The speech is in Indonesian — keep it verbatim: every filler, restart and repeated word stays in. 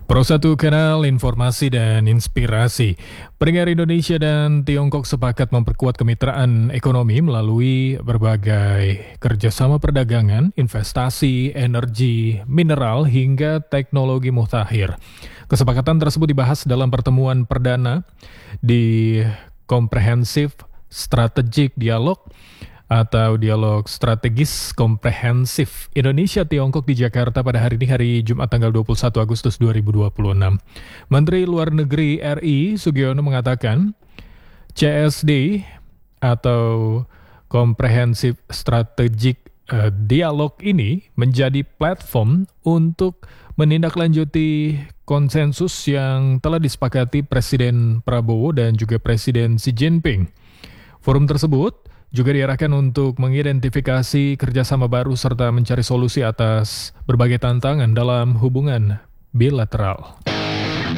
Pro satu Kanal Informasi dan Inspirasi. Pendengar Indonesia dan Tiongkok sepakat memperkuat kemitraan ekonomi melalui berbagai kerjasama perdagangan, investasi, energi, mineral, hingga teknologi mutakhir. Kesepakatan tersebut dibahas dalam pertemuan perdana di Comprehensive Strategic Dialogue atau Dialog Strategis Komprehensif Indonesia-Tiongkok di Jakarta pada hari ini, hari Jumat tanggal dua puluh satu Agustus dua ribu dua puluh enam. Menteri Luar Negeri R I Sugiono mengatakan C S D atau Comprehensive Strategic uh, Dialog ini menjadi platform untuk menindaklanjuti konsensus yang telah disepakati Presiden Prabowo dan juga Presiden Xi Jinping. Forum tersebut juga diarahkan untuk mengidentifikasi kerjasama baru serta mencari solusi atas berbagai tantangan dalam hubungan bilateral.